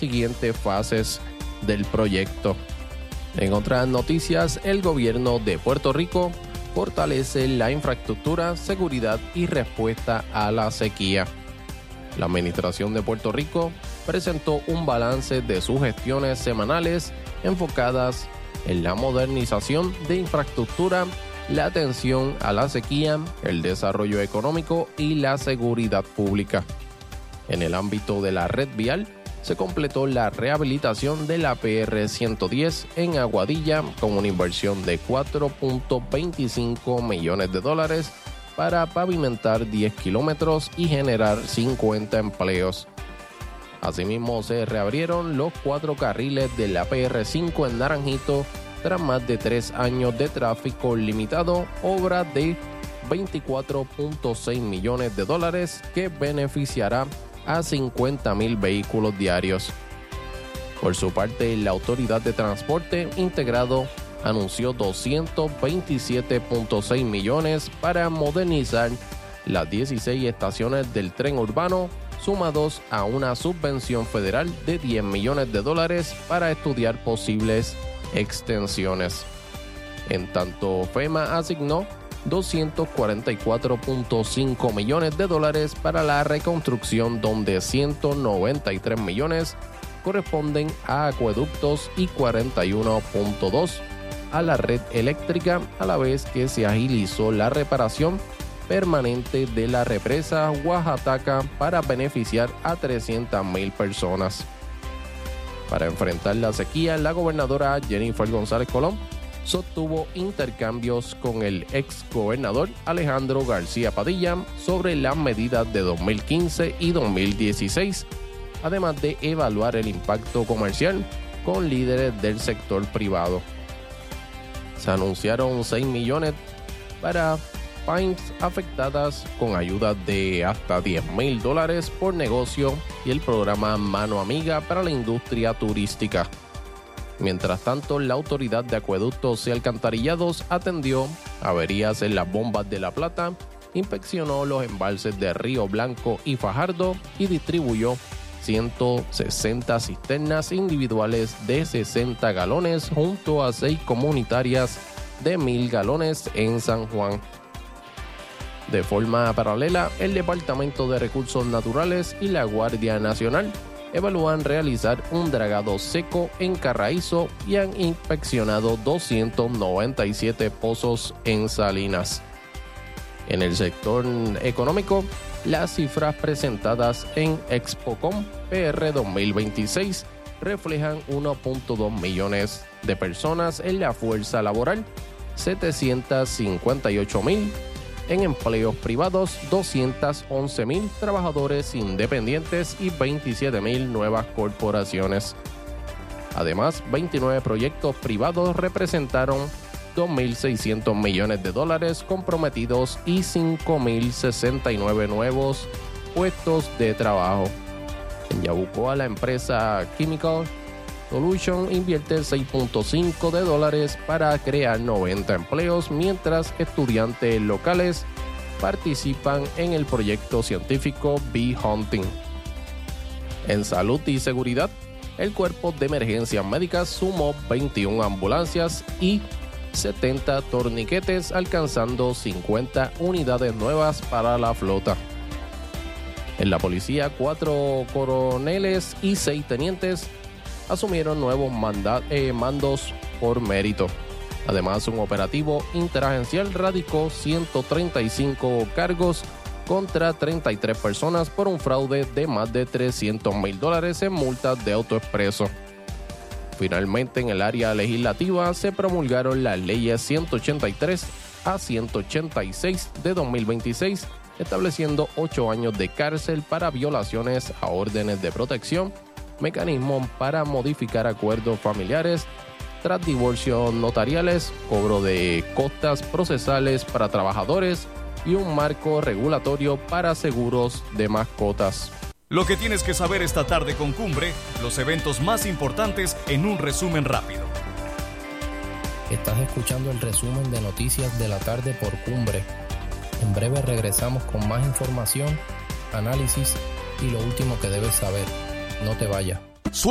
siguientes fases del proyecto. En otras noticias, el gobierno de Puerto Rico fortalece la infraestructura, seguridad y respuesta a la sequía. La Administración de Puerto Rico presentó un balance de sus gestiones semanales enfocadas en la modernización de infraestructura, la atención a la sequía, el desarrollo económico y la seguridad pública. En el ámbito de la red vial, se completó la rehabilitación de la PR 110 en Aguadilla con una inversión de $4.25 millones para pavimentar 10 kilómetros y generar 50 empleos. Asimismo, se reabrieron los 4 carriles de la PR5 en Naranjito tras más de 3 años de tráfico limitado, obra de $24.6 millones que beneficiará a 50,000 vehículos diarios. Por su parte, la Autoridad de Transporte Integrado anunció $227.6 millones para modernizar las 16 estaciones del tren urbano, sumados a una subvención federal de $10 millones para estudiar posibles extensiones. En tanto, FEMA asignó $244.5 millones para la reconstrucción, donde $193 millones corresponden a acueductos y 41.2 a la red eléctrica, a la vez que se agilizó la reparación permanente de la represa Oaxaca para beneficiar a 300,000 personas. Para enfrentar la sequía, la gobernadora Jennifer González Colón sostuvo intercambios con el ex gobernador Alejandro García Padilla sobre las medidas de 2015 y 2016, además de evaluar el impacto comercial con líderes del sector privado. Se anunciaron $6 millones para pymes afectadas con ayuda de hasta $10,000 por negocio y el programa Mano Amiga para la industria turística. Mientras tanto, la Autoridad de Acueductos y Alcantarillados atendió averías en las bombas de La Plata, inspeccionó los embalses de Río Blanco y Fajardo y distribuyó 160 cisternas individuales de 60 galones junto a 6 comunitarias de 1,000 galones en San Juan. De forma paralela, el Departamento de Recursos Naturales y la Guardia Nacional evalúan realizar un dragado seco en Carraízo y han inspeccionado 297 pozos en Salinas. En el sector económico, las cifras presentadas en ExpoCom PR 2026 reflejan 1.2 millones de personas en la fuerza laboral, 758,000 en empleos privados, 211,000 trabajadores independientes y 27,000 nuevas corporaciones. Además, 29 proyectos privados representaron $2,600 millones comprometidos y 5,069 nuevos puestos de trabajo. En Yabucoa, la empresa Chemical Solution invierte $6.5 para crear 90 empleos, mientras estudiantes locales participan en el proyecto científico Bee Hunting. En salud y seguridad, el Cuerpo de Emergencias Médicas sumó 21 ambulancias y 70 torniquetes, alcanzando 50 unidades nuevas para la flota. En la policía, 4 coroneles y 6 tenientes asumieron nuevos mandos por mérito. Además, un operativo interagencial radicó 135 cargos contra 33 personas por un fraude de más de $300,000 en multas de AutoExpreso. Finalmente, en el área legislativa se promulgaron las leyes 183 a 186 de 2026, estableciendo 8 años de cárcel para violaciones a órdenes de protección, mecanismos para modificar acuerdos familiares tras divorcios notariales, cobro de costas procesales para trabajadores y un marco regulatorio para seguros de mascotas. Lo que tienes que saber esta tarde con Cumbre, los eventos más importantes en un resumen rápido. Estás escuchando el resumen de noticias de la tarde por Cumbre. En breve regresamos con más información, análisis y lo último que debes saber. No te vayas.